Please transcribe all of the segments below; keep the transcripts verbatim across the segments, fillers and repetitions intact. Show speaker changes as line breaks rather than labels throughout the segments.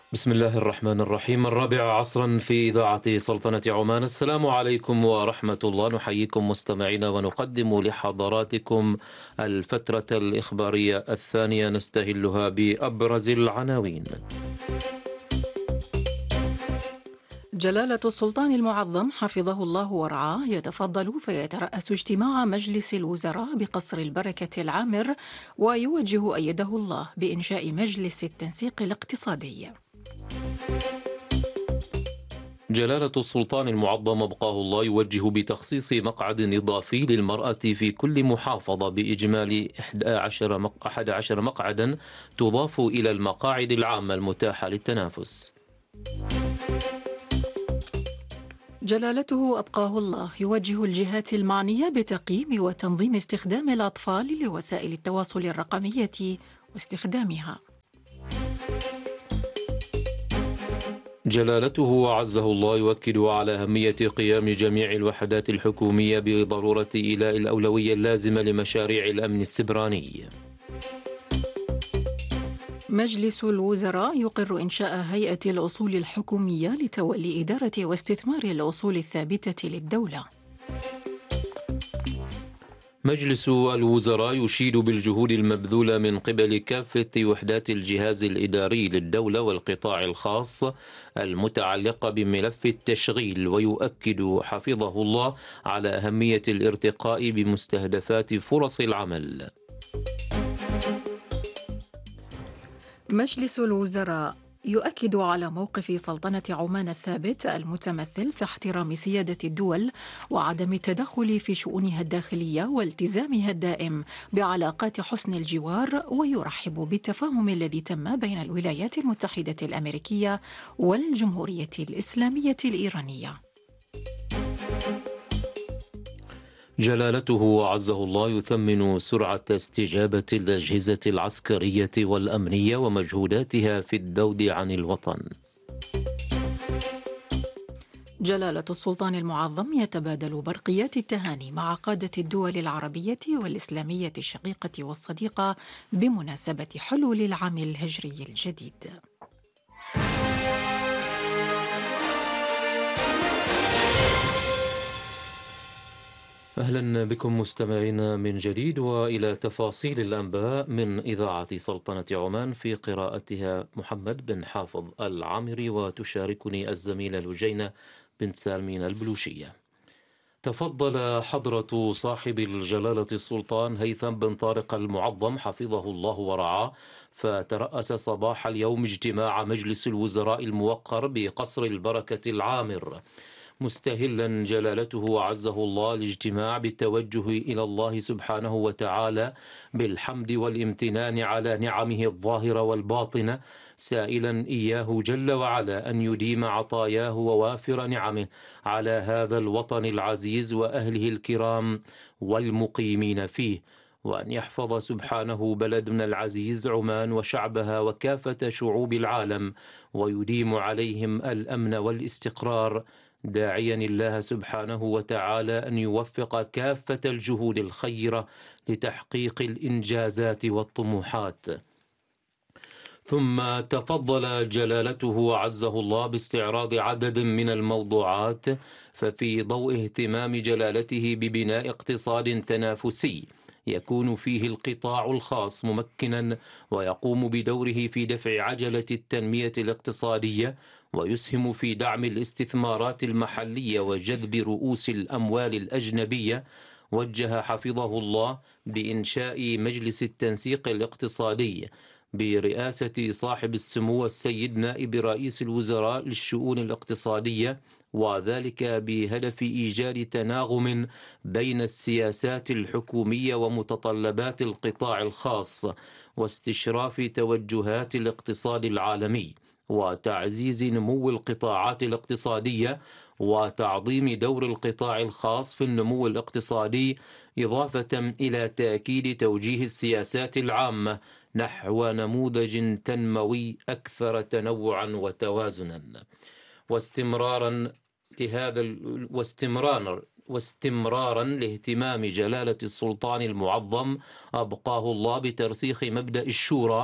بسم الله الرحمن الرحيم. الرابعة عصرا في إذاعة سلطنة عمان. السلام عليكم ورحمة الله. نحييكم مستمعينا ونقدم لحضراتكم الفترة الإخبارية الثانية نستهلها بأبرز العناوين.
جلالة السلطان المعظم حفظه الله ورعاه يتفضل فيترأس اجتماع مجلس الوزراء بقصر البركة العامر، ويوجه أيده الله بإنشاء مجلس التنسيق الاقتصادي.
جلالة السلطان المعظم أبقاه الله يوجه بتخصيص مقعد إضافي للمرأة في كل محافظة بإجمالي أحد عشر مقعدا تضاف إلى المقاعد العامة المتاحة للتنافس.
جلالته أبقاه الله يوجه الجهات المعنية بتقييم وتنظيم استخدام الأطفال لوسائل التواصل الرقمية واستخدامها.
جلالته عزه الله يؤكد على أهمية قيام جميع الوحدات الحكومية بضرورة إيلاء الأولوية اللازمة لمشاريع الأمن السبراني.
مجلس الوزراء يقر إنشاء هيئة الأصول الحكومية لتولي إدارة واستثمار الأصول الثابتة للدولة.
مجلس الوزراء يشيد بالجهود المبذولة من قبل كافة وحدات الجهاز الإداري للدولة والقطاع الخاص المتعلقة بملف التشغيل، ويؤكد حفظه الله على أهمية الارتقاء بمستهدفات فرص العمل.
مجلس الوزراء يؤكد على موقف سلطنة عمان الثابت المتمثل في احترام سيادة الدول وعدم التدخل في شؤونها الداخلية والتزامها الدائم بعلاقات حسن الجوار، ويرحب بالتفاهم الذي تم بين الولايات المتحدة الأمريكية والجمهورية الإسلامية الإيرانية.
جلالته عزه الله يثمن سرعة استجابة الأجهزة العسكرية والأمنية ومجهوداتها في الذود عن الوطن.
جلالة السلطان المعظم يتبادل برقيات التهاني مع قادة الدول العربية والإسلامية الشقيقة والصديقة بمناسبة حلول العام الهجري الجديد.
أهلا بكم مستمعينا من جديد، وإلى تفاصيل الأنباء من إذاعة سلطنة عمان في قراءتها محمد بن حافظ العامري، وتشاركني الزميلة لجينة بنت سالمين البلوشية. تفضل حضرة صاحب الجلالة السلطان هيثم بن طارق المعظم حفظه الله ورعاه، فترأس صباح اليوم اجتماع مجلس الوزراء الموقر بقصر البركة العامر، مستهلا جلالته عزه الله الاجتماع بالتوجه إلى الله سبحانه وتعالى بالحمد والامتنان على نعمه الظاهرة والباطنة، سائلا إياه جل وعلا أن يديم عطاياه ووافر نعمه على هذا الوطن العزيز وأهله الكرام والمقيمين فيه، وأن يحفظ سبحانه بلدنا العزيز عمان وشعبها وكافة شعوب العالم، ويديم عليهم الأمن والاستقرار، داعيا الله سبحانه وتعالى أن يوفق كافة الجهود الخيرة لتحقيق الإنجازات والطموحات. ثم تفضل جلالته عزه الله باستعراض عدد من الموضوعات، ففي ضوء اهتمام جلالته ببناء اقتصاد تنافسي يكون فيه القطاع الخاص ممكنا ويقوم بدوره في دفع عجلة التنمية الاقتصادية، ويسهم في دعم الاستثمارات المحلية وجذب رؤوس الأموال الأجنبية، وجه حفظه الله بإنشاء مجلس التنسيق الاقتصادي برئاسة صاحب السمو السيد نائب رئيس الوزراء للشؤون الاقتصادية، وذلك بهدف إيجاد تناغم بين السياسات الحكومية ومتطلبات القطاع الخاص، واستشراف توجهات الاقتصاد العالمي، وتعزيز نمو القطاعات الاقتصادية، وتعظيم دور القطاع الخاص في النمو الاقتصادي، إضافة إلى تأكيد توجيه السياسات العامة نحو نموذج تنموي أكثر تنوعا وتوازنا. واستمرارا لهذا ال... واستمرارا واستمرارا لاهتمام جلالة السلطان المعظم أبقاه الله بترسيخ مبدأ الشورى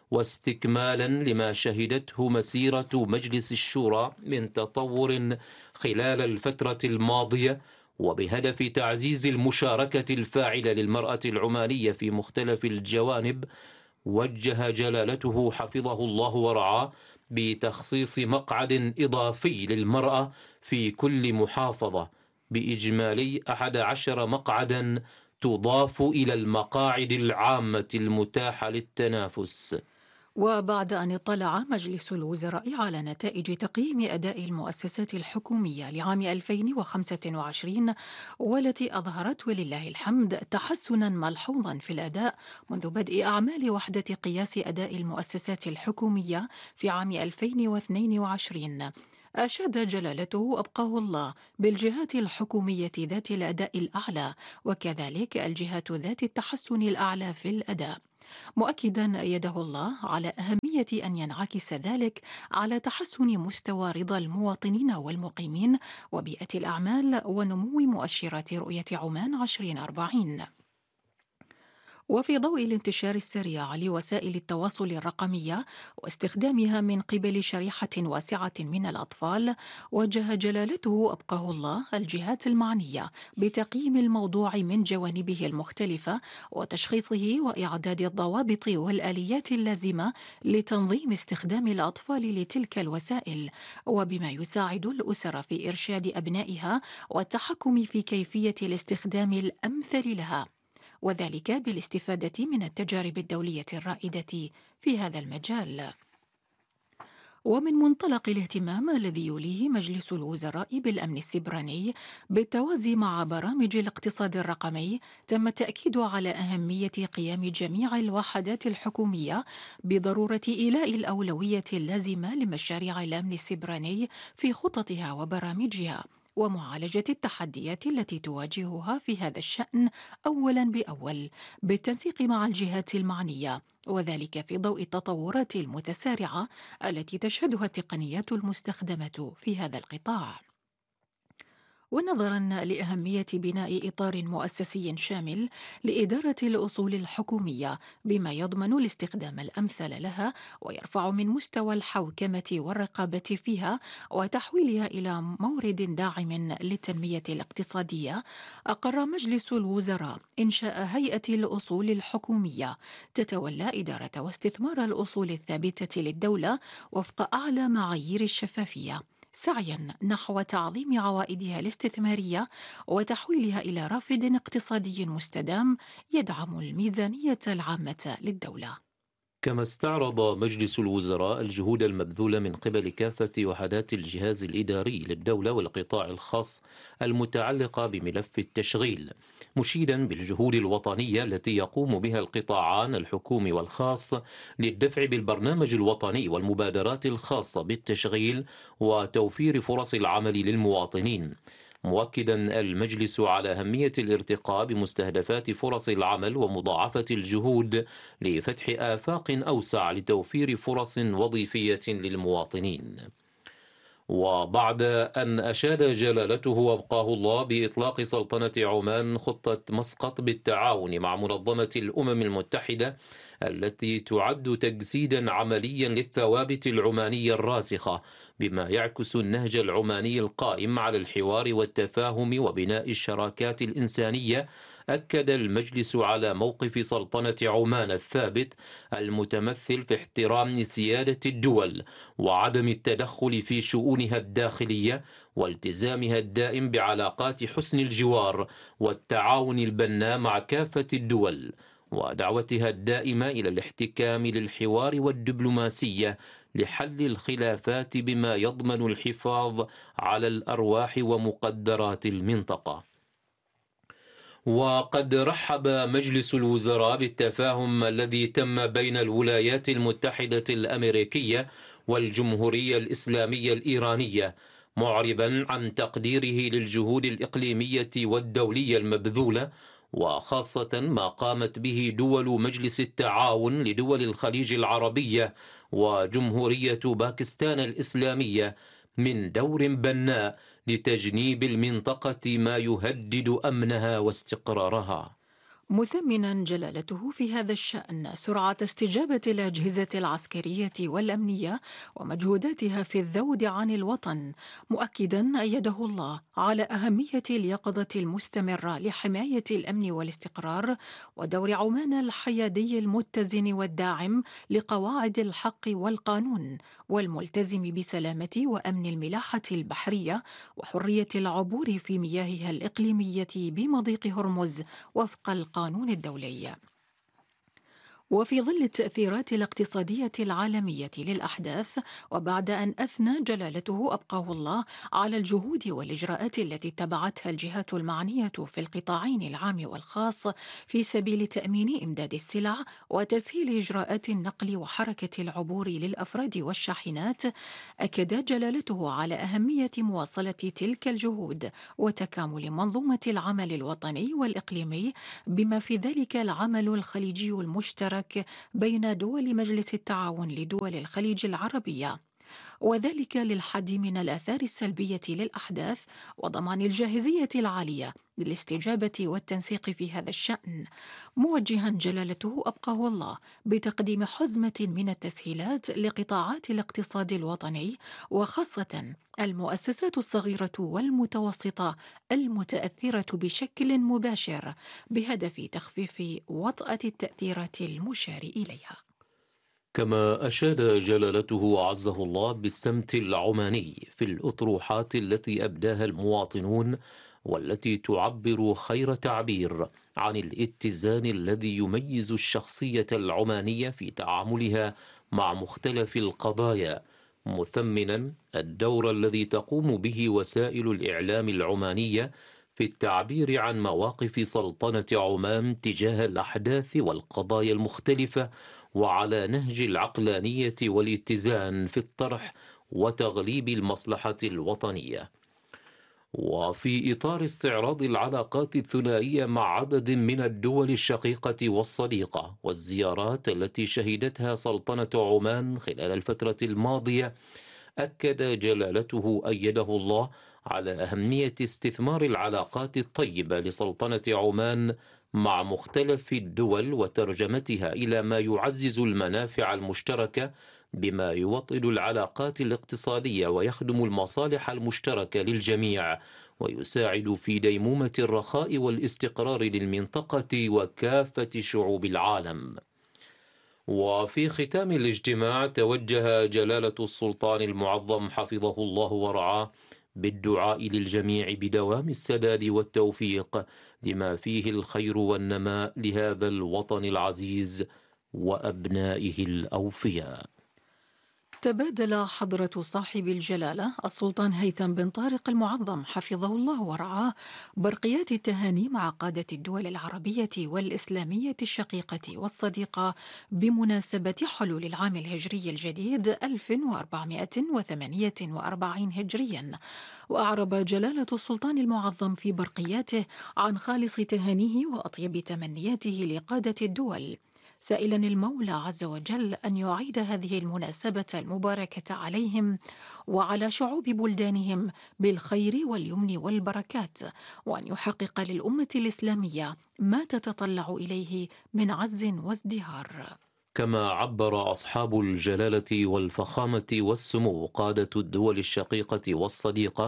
واستكمالا لما شهدته مسيرة مجلس الشورى من تطور خلال الفترة الماضية، وبهدف تعزيز المشاركة الفاعلة للمرأة العمانية في مختلف الجوانب، وجه جلالته حفظه الله ورعاه بتخصيص مقعد إضافي للمرأة في كل محافظة بإجمالي أحد عشر مقعدا تضاف إلى المقاعد العامة المتاحة للتنافس.
وبعد أن اطلع مجلس الوزراء على نتائج تقييم أداء المؤسسات الحكومية لعام ألفين وخمسة وعشرين، والتي أظهرت ولله الحمد تحسنا ملحوظا في الأداء منذ بدء أعمال وحدة قياس أداء المؤسسات الحكومية في عام ألفين واثنين وعشرين، أشاد جلالته أبقاه الله بالجهات الحكومية ذات الأداء الأعلى، وكذلك الجهات ذات التحسن الأعلى في الأداء، مؤكدا أيده الله على أهمية أن ينعكس ذلك على تحسن مستوى رضا المواطنين والمقيمين وبيئة الأعمال ونمو مؤشرات رؤية عمان عشرين أربعين. وفي ضوء الانتشار السريع لوسائل التواصل الرقمية واستخدامها من قبل شريحة واسعة من الأطفال، وجه جلالته أبقاه الله الجهات المعنية بتقييم الموضوع من جوانبه المختلفة وتشخيصه وإعداد الضوابط والآليات اللازمة لتنظيم استخدام الأطفال لتلك الوسائل، وبما يساعد الأسر في إرشاد أبنائها والتحكم في كيفية الاستخدام الأمثل لها، وذلك بالاستفادة من التجارب الدولية الرائدة في هذا المجال. ومن منطلق الاهتمام الذي يوليه مجلس الوزراء بالأمن السيبراني بالتوازي مع برامج الاقتصاد الرقمي، تم التأكيد على أهمية قيام جميع الوحدات الحكومية بضرورة إيلاء الأولوية اللازمة لمشاريع الأمن السيبراني في خططها وبرامجها، ومعالجة التحديات التي تواجهها في هذا الشأن أولا بأول بالتنسيق مع الجهات المعنية، وذلك في ضوء التطورات المتسارعة التي تشهدها التقنيات المستخدمة في هذا القطاع. ونظرا لأهمية بناء إطار مؤسسي شامل لإدارة الأصول الحكومية بما يضمن الاستخدام الأمثل لها ويرفع من مستوى الحوكمة والرقابة فيها وتحويلها إلى مورد داعم للتنمية الاقتصادية، أقر مجلس الوزراء إنشاء هيئة الأصول الحكومية تتولى إدارة واستثمار الأصول الثابتة للدولة وفق أعلى معايير الشفافية، سعيا نحو تعظيم عوائدها الاستثمارية وتحويلها إلى رافد اقتصادي مستدام يدعم الميزانية العامة للدولة.
كما استعرض مجلس الوزراء الجهود المبذولة من قبل كافة وحدات الجهاز الإداري للدولة والقطاع الخاص المتعلقة بملف التشغيل، مشيدا بالجهود الوطنية التي يقوم بها القطاعان الحكومي والخاص للدفع بالبرنامج الوطني والمبادرات الخاصة بالتشغيل وتوفير فرص العمل للمواطنين، مؤكدا المجلس على أهمية الارتقاء بمستهدفات فرص العمل ومضاعفة الجهود لفتح آفاق أوسع لتوفير فرص وظيفية للمواطنين. وبعد أن أشاد جلالته وابقاه الله بإطلاق سلطنة عمان خطة مسقط بالتعاون مع منظمة الأمم المتحدة التي تعد تجسيدا عمليا للثوابت العمانية الراسخة بما يعكس النهج العماني القائم على الحوار والتفاهم وبناء الشراكات الإنسانية، أكد المجلس على موقف سلطنة عمان الثابت المتمثل في احترام سيادة الدول وعدم التدخل في شؤونها الداخلية والتزامها الدائم بعلاقات حسن الجوار والتعاون البناء مع كافة الدول، ودعوتها الدائمة إلى الاحتكام للحوار والدبلوماسية لحل الخلافات بما يضمن الحفاظ على الأرواح ومقدرات المنطقة. وقد رحب مجلس الوزراء بالتفاهم الذي تم بين الولايات المتحدة الأمريكية والجمهورية الإسلامية الإيرانية، معربا عن تقديره للجهود الإقليمية والدولية المبذولة، وخاصة ما قامت به دول مجلس التعاون لدول الخليج العربية وجمهورية باكستان الإسلامية من دور بناء لتجنيب المنطقة ما يهدد أمنها واستقرارها.
مثمنا جلالته في هذا الشأن سرعة استجابة الأجهزة العسكرية والأمنية ومجهوداتها في الذود عن الوطن، مؤكدا أيده الله على أهمية اليقظة المستمرة لحماية الأمن والاستقرار، ودور عمان الحيادي المتزن والداعم لقواعد الحق والقانون، والملتزم بسلامة وأمن الملاحة البحرية وحرية العبور في مياهها الإقليمية بمضيق هرمز وفق القانون الدولي. وفي ظل التأثيرات الاقتصادية العالمية للأحداث، وبعد أن أثنى جلالته أبقاه الله على الجهود والإجراءات التي اتبعتها الجهات المعنية في القطاعين العام والخاص في سبيل تأمين إمداد السلع وتسهيل إجراءات النقل وحركة العبور للأفراد والشاحنات، أكد جلالته على أهمية مواصلة تلك الجهود وتكامل منظومة العمل الوطني والإقليمي، بما في ذلك العمل الخليجي المشترك بين دول مجلس التعاون لدول الخليج العربية، وذلك للحد من الآثار السلبية للأحداث وضمان الجاهزية العالية للاستجابة والتنسيق في هذا الشأن، موجها جلالته أبقاه الله بتقديم حزمة من التسهيلات لقطاعات الاقتصاد الوطني، وخاصة المؤسسات الصغيرة والمتوسطة المتأثرة بشكل مباشر، بهدف تخفيف وطأة التأثيرات المشار إليها.
كما أشاد جلالته عزه الله بالسمت العماني في الأطروحات التي أبداها المواطنون، والتي تعبر خير تعبير عن الاتزان الذي يميز الشخصية العمانية في تعاملها مع مختلف القضايا، مثمنا الدور الذي تقوم به وسائل الإعلام العمانية في التعبير عن مواقف سلطنة عمان تجاه الأحداث والقضايا المختلفة، وعلى نهج العقلانية والاتزان في الطرح وتغليب المصلحة الوطنية. وفي إطار استعراض العلاقات الثنائية مع عدد من الدول الشقيقة والصديقة والزيارات التي شهدتها سلطنة عمان خلال الفترة الماضية، أكد جلالته أيده الله على أهمية استثمار العلاقات الطيبة لسلطنة عمان مع مختلف الدول وترجمتها إلى ما يعزز المنافع المشتركة، بما يوطد العلاقات الاقتصادية ويخدم المصالح المشتركة للجميع، ويساعد في ديمومة الرخاء والاستقرار للمنطقة وكافة شعوب العالم. وفي ختام الاجتماع توجه جلالة السلطان المعظم حفظه الله ورعاه بالدعاء للجميع بدوام السداد والتوفيق لما فيه الخير والنماء لهذا الوطن العزيز وأبنائه الأوفياء.
تبادل حضرة صاحب الجلالة السلطان هيثم بن طارق المعظم حفظه الله ورعاه برقيات التهاني مع قادة الدول العربية والإسلامية الشقيقة والصديقة بمناسبة حلول العام الهجري الجديد ألف وأربعمائة وثمانية وأربعين هجريا. وأعرب جلالة السلطان المعظم في برقياته عن خالص تهانيه وأطيب تمنياته لقادة الدول، سائلا المولى عز وجل أن يعيد هذه المناسبة المباركة عليهم وعلى شعوب بلدانهم بالخير واليمن والبركات، وأن يحقق للأمة الإسلامية ما تتطلع إليه من عز وازدهار.
كما عبر أصحاب الجلالة والفخامة والسمو قادة الدول الشقيقة والصديقة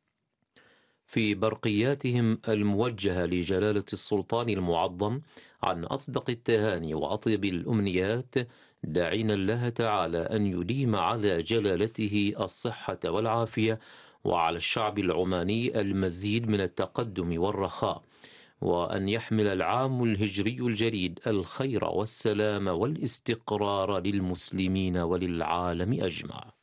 في برقياتهم الموجهة لجلالة السلطان المعظم عن أصدق التهاني وأطيب الأمنيات، داعين الله تعالى أن يديم على جلالته الصحة والعافية، وعلى الشعب العماني المزيد من التقدم والرخاء، وأن يحمل العام الهجري الجديد الخير والسلام والاستقرار للمسلمين وللعالم أجمع.